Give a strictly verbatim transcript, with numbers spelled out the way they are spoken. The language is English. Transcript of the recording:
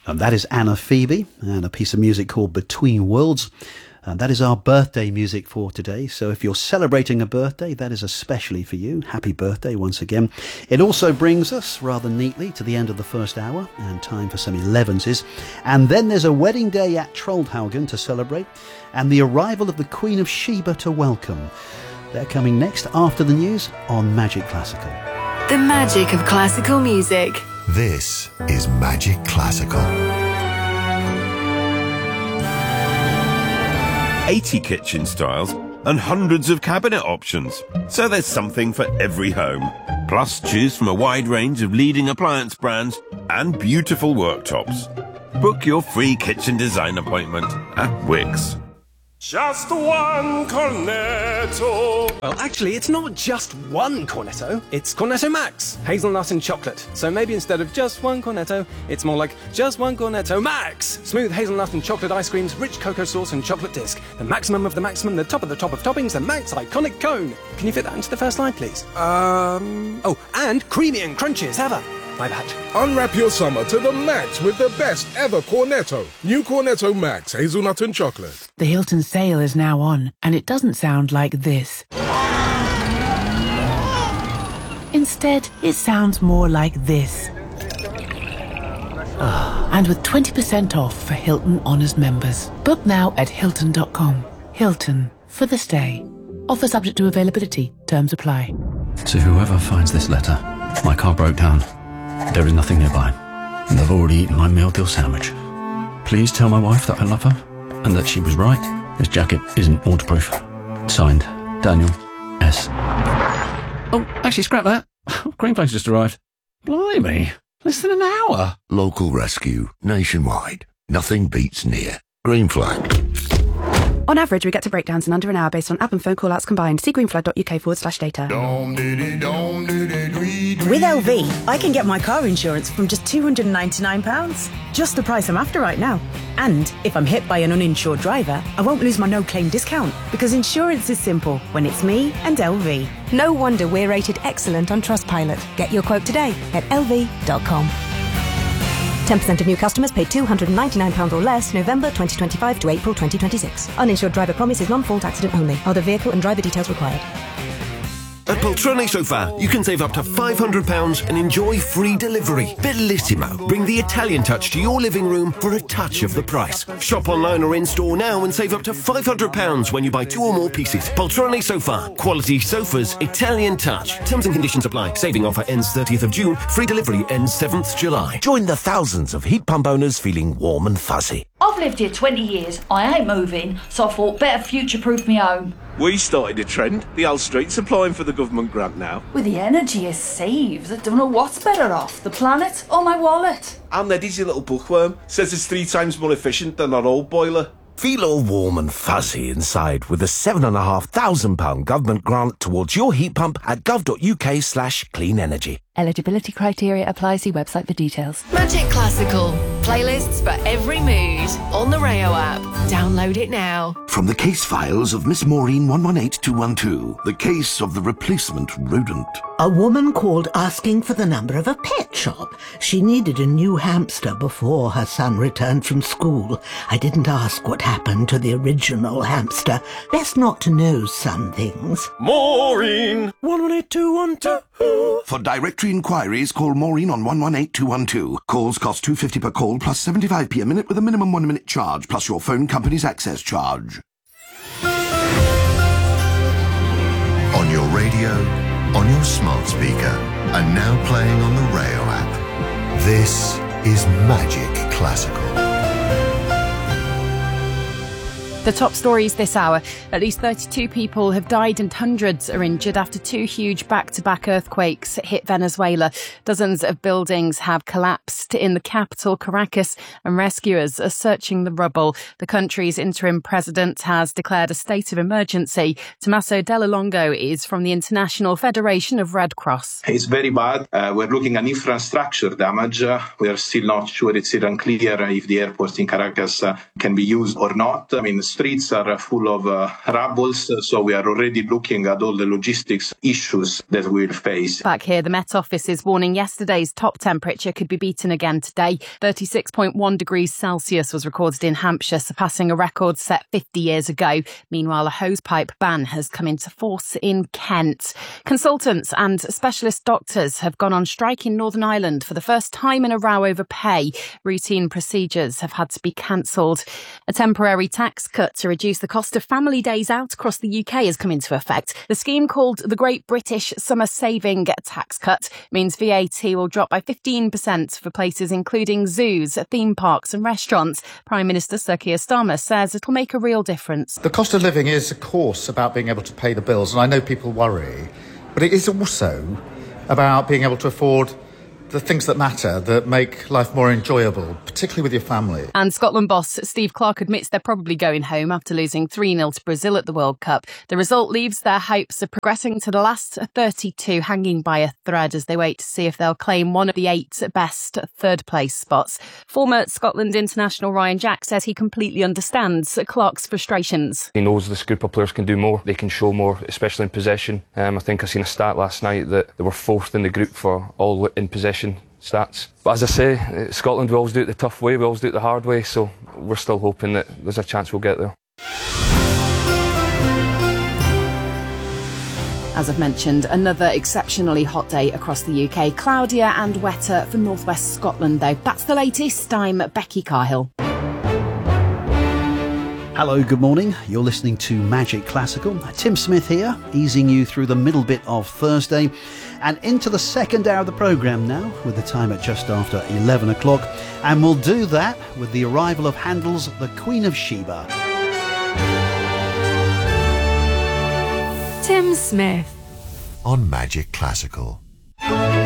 And that is Anna Phoebe and a piece of music called Between Worlds. And that is our birthday music for today. So if you're celebrating a birthday, that is especially for you. Happy birthday once again. It also brings us rather neatly to the end of the first hour and time for some elevenses. And then there's a wedding day at Troldhaugen to celebrate and the arrival of the Queen of Sheba to welcome. They're coming next after the news on Magic Classical. The magic of classical music. This is Magic Classical. eighty kitchen styles and hundreds of cabinet options. So there's something for every home. Plus, choose from a wide range of leading appliance brands and beautiful worktops. Book your free kitchen design appointment at Wix. Just one cornetto. Well, actually, it's not just one cornetto. It's Cornetto Max, hazelnut and chocolate. So maybe instead of just one cornetto, it's more like just one Cornetto Max. Smooth hazelnut and chocolate ice creams, rich cocoa sauce and chocolate disc. The maximum of the maximum, the top of the top of toppings, the Max iconic cone. Can you fit that into the first line, please? Um... Oh, and creamy and crunchy as ever. My bad. Unwrap your summer to the max with the best ever Cornetto. New Cornetto Max, hazelnut and chocolate. The Hilton sale is now on, and it doesn't sound like this. Instead, it sounds more like this. And with twenty percent off for Hilton Honors members. Book now at Hilton dot com. Hilton, for the stay. Offer subject to availability. Terms apply. To whoever finds this letter, my car broke down. There is nothing nearby, and I've already eaten my meal deal sandwich. Please tell my wife that I love her, and that she was right. This jacket isn't waterproof. Signed, Daniel S. Oh, actually, scrap that. Green Place just arrived. Blimey, less than an hour. Local rescue, nationwide. Nothing beats near. Green Flag. On average, we get to breakdowns in under an hour based on app and phone call-outs combined. See greenflag.uk forward slash data. With L V, I can get my car insurance from just two hundred ninety-nine pounds. Just the price I'm after right now. And if I'm hit by an uninsured driver, I won't lose my no-claim discount, because insurance is simple when it's me and L V. No wonder we're rated excellent on Trustpilot. Get your quote today at L V dot com. ten percent of new customers paid two hundred ninety-nine pounds or less November twenty twenty-five to April twenty twenty-six. Uninsured driver promise is non-fault accident only. Other vehicle and driver details required. At Poltrone So Far, you can save up to five hundred pounds and enjoy free delivery. Bellissimo. Bring the Italian touch to your living room for a touch of the price. Shop online or in-store now and save up to five hundred pounds when you buy two or more pieces. Poltrone So Far. Quality sofas, Italian touch. Terms and conditions apply. Saving offer ends thirtieth of June. Free delivery ends seventh July. Join the thousands of heat pump owners feeling warm and fuzzy. I've lived here twenty years. I ain't moving, so I thought better future-proof me home. We started a trend. The whole street's applying for the government grant now. With the energy it saves, I don't know what's better off, the planet or my wallet. And Eddie's your little bookworm. Says it's three times more efficient than our old boiler. Feel all warm and fuzzy inside with a seven and a half thousand pound government grant towards your heat pump at gov.uk slash clean energy. Eligibility criteria apply. See website for details. Magic Classical. Playlists for every mood. On the Rayo app. Download it now. From the case files of Miss Maureen one one eight two one two, the case of the replacement rodent. A woman called asking for the number of a pet shop. She needed a new hamster before her son returned from school. I didn't ask what happened to the original hamster. Best not to know some things. Maureen one one eight two one two. For directory inquiries, call Maureen on one one eight two one two. Calls cost two pounds fifty per call plus seventy-five p a minute with a minimum one minute charge plus your phone company's access charge. On your radio, on your smart speaker, and now playing on the Rayo app. This is Magic Classical. The top stories this hour. At least thirty-two people have died and hundreds are injured after two huge back-to-back earthquakes hit Venezuela. Dozens of buildings have collapsed in the capital, Caracas, and rescuers are searching the rubble. The country's interim president has declared a state of emergency. Tommaso Della Longo is from the International Federation of Red Cross. It's very bad. Uh, we're looking at infrastructure damage. Uh, we are still not sure. It's still unclear if the airport in Caracas uh, can be used or not. I mean, streets are full of uh, rubbles, so we are already looking at all the logistics issues that we'll face. Back here, the Met Office is warning yesterday's top temperature could be beaten again today. thirty-six point one degrees Celsius was recorded in Hampshire, surpassing a record set fifty years ago. Meanwhile, a hosepipe ban has come into force in Kent. Consultants and specialist doctors have gone on strike in Northern Ireland for the first time in a row over pay. Routine procedures have had to be cancelled. A temporary tax cut to reduce the cost of family days out across the U K has come into effect. The scheme, called the Great British Summer Saving Tax Cut, means V A T will drop by fifteen percent for places including zoos, theme parks and restaurants. Prime Minister Sir Keir Starmer says it'll make a real difference. The cost of living is, of course, about being able to pay the bills, and I know people worry, but it is also about being able to afford the things that matter, that make life more enjoyable, particularly with your family. And Scotland boss Steve Clarke admits they're probably going home after losing three nil to Brazil at the World Cup. The result leaves their hopes of progressing to the last thirty-two hanging by a thread as they wait to see if they'll claim one of the eight best third-place spots. Former Scotland international Ryan Jack says he completely understands Clarke's frustrations. He knows this group of players can do more, they can show more, especially in possession. Um, I think I seen a stat last night that they were fourth in the group for all in possession stats. But as I say, Scotland, we always do it the tough way, we always do it the hard way, so we're still hoping that there's a chance we'll get there. As I've mentioned, another exceptionally hot day across the U K. Cloudier and wetter for northwest Scotland, though. That's the latest. I'm Becky Carhill. Hello, good morning. You're listening to Magic Classical. Tim Smith here, easing you through the middle bit of Thursday and into the second hour of the programme now, with the time at just after eleven o'clock. And we'll do that with the arrival of Handel's The Queen of Sheba. Tim Smith on Magic Classical.